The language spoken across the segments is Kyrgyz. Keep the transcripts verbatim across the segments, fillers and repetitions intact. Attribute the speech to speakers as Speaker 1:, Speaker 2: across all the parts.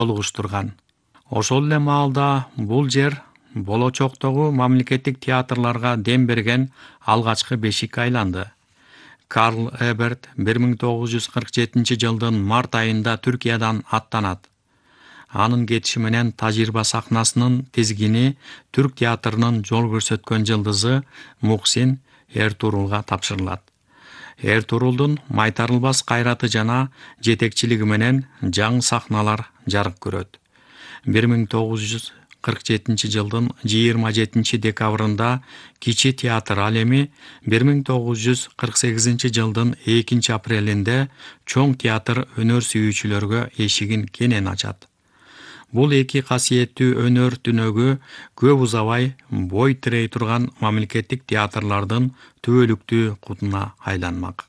Speaker 1: жолугуштурган. Ошол эле маалда бул жер болочоктогу мамлекеттик театрларга дем берген алгачкы бешик айланды. Карл Эберт бир миң тогуз жүз кырк жетинчи жылдын март айында Түркиядан аттанат. Анын кетиши менен тажрыйба сахнасынын тизгини түрк театрынын жол көрсөткөн жылдызы Мухсин Эртурулга тапшырылат. Эртурулдун майтарылбас кайраты жана жетекчилиги менен жаңы сахналар жарык көрөт. бир миң тогуз жүз кырк жетинчи жылдын жыйырма жетинчи декабрында Кичи театр, ал эми бир миң тогуз жүз кырк сегизинчи жылдын экинчи апрелинде чоң театр өнөр сүйүүчүлөргө эшигин кенен ачат. Бул эки касиеттүү өнөр түнөгү көп узабай бой тирей турган мамлекеттик театрлардын түбөлүктүү кутуна айланмак.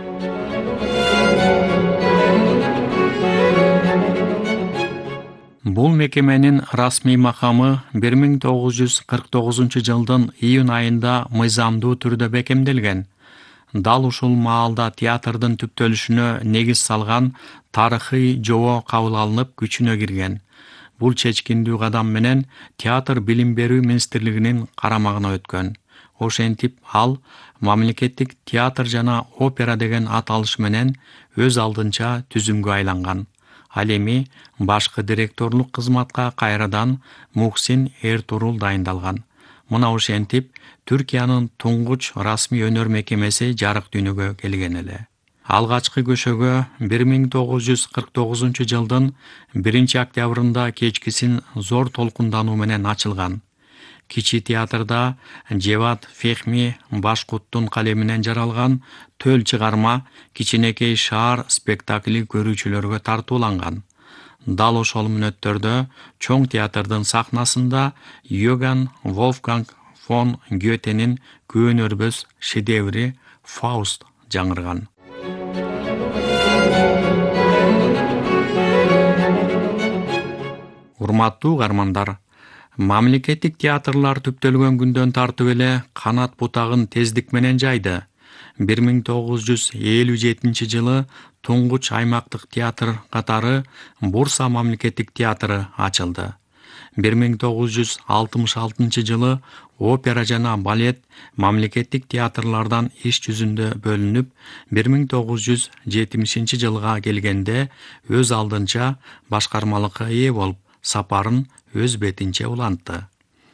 Speaker 1: Бул мекеменин расмий макамы бир миң тогуз жүз кырк тогузунчу жылдын июнь айында мыйзамдуу түрдө бекемделген. Дал ушул маалда театрдын түптөлүшүнө негиз салган тарыхый жобо кабыл алынып күчүнө кирген. Бул чечкиндүү кадам менен театр билим берүү министрлигинин карамагына өткөн. Ошентип ал мамлекеттик театр жана опера деген аталыш менен өз алдынча түзүмгө айланган. Ал эми башкы директорлук кызматка кайрадан Мухсин Эртурул дайындалган. Мына ошентип Түркиянын туңгуч расмий өнөр мекемеси жарык дүйнөгө келген эле. Алгачкы көшөгө бир миң тогуз жүз кырк тогузунчу жылдын биринчи октябрында кечкисин зор толкундануу менен ачылган. Кичи театрда Жеват Фехми Башкуттун калеминен жаралган Төл чыгарма кичинекей шаар спектакли көрүүчүлөргө тартууланган. Дал ошол мүнөттөрдө чоң театрдын сахнасында Йоган Волфганг фон Гетенин көөнөрбөс шедеври Фауст жаңырган. Урматтуу угармандар, мамлекеттик театрлар түптөлгөн күндөн тартып эле канат бутагын тездик менен жайды. бир миң тогуз жүз элүү жетинчи жылы туңгуч аймактык театр катары Бурса мамлекеттик театры ачылды. бир миң тогуз жүз алтымыш алтынчы жылы опера жана балет мамлекеттик театрлардан иш жүзүндө бөлүнүп, бир миң тогуз жүз жетимишинчи жылга келгенде өз алдынча башкармалыкка ээ болуп, сапарын өз бетинче улантты.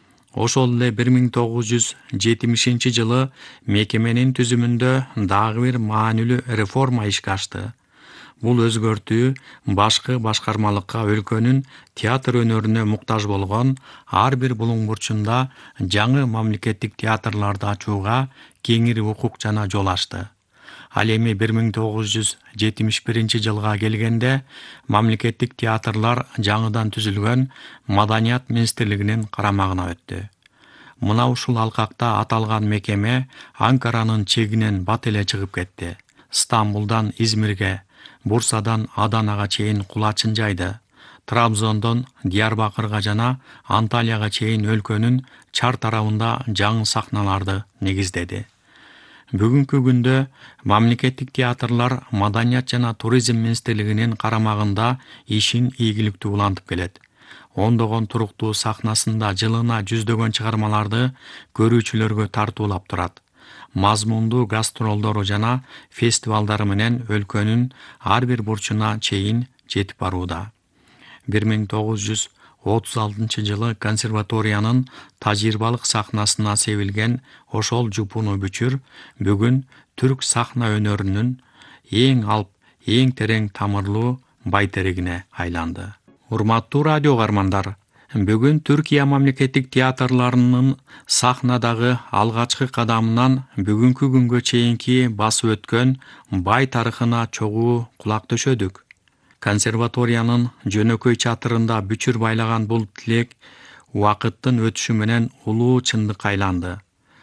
Speaker 1: Ошол эле бир миң тогуз жүз жетимишинчи жылы мекеменин түзүмүндө дагы бир маанилүү реформа ишке ашты. Бул өзгөртүү башкы башкармалыкка өлкөнүн театр өнөрүнө муктаж болгон ар бир булуң бурчунда жаңы мамлекеттик театрларды ачууга кеңири укук жана жол ачты. Ал эми бир миң тогуз жүз жетимиш биринчи жылга келгенде мамлекеттик театрлар жаңыдан түзүлгөн Маданият министрлигинин карамагына өттү. Мына ушул алкакта аталган мекеме Анкаранын чегинен бат эле чыгып кетти. Стамбулдан Измирге, Бурсадан Аданага чейин кулачын жайды. Трабзондон Диярбакырга жана Анталияга чейин өлкөнүн чар тарабында жаңы сахналарды негиздеди. Бүгүнкү күндө мамлекеттик театрлар Маданият жана туризм министрлигинин карамагында ишин ийгиликтүү улантып келет. Ондогон туруктуу сахнасында жылына жүздөгөн чыгармаларды көрүүчүлөргө тартуулап турат. Мазмундуу гастролдору жана фестивалдары менен өлкөнүн ар бир бурчуна чейин жетип барууда. бир миң тогуз жүз отуз алтынчы жылы консерваториянын тажрыйбалык сахнасына себилген ошол жупуну бүчүр бүгүн түрк сахна өнөрүнүн эң алп, эң терең тамырлуу байтерегине айланды. Урматтуу радио угармандар, бүгүн Түркия мамлекеттик театрларынын сахнадагы алгачкы кадамынан бүгүнкү күнгө чейинки басып өткөн бай тарыхына чогуу кулак төшөдүк. Консерваториянын жөнөкөй чатырында бүчүр байлаган бул тилек убакыттын өтүшү менен улуу чындыкка айланды.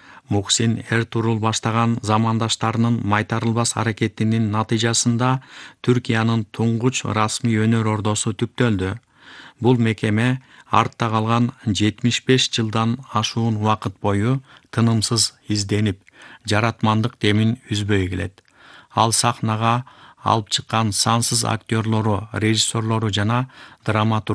Speaker 1: Мухсин Эртурул баштаган замандаштарынын майтарылбас аракетинин натыйжасында Түркиянын туңгуч расмий өнөр ордосу түптөлдү. Бул мекеме артта калган жетимиш беш жылдан ашуун убакыт бою тынымсыз изденип, жаратмандык демин үзбөй келет. Ал сахнага алып чыккан сансыз актерлору, режиссерлору жана драматург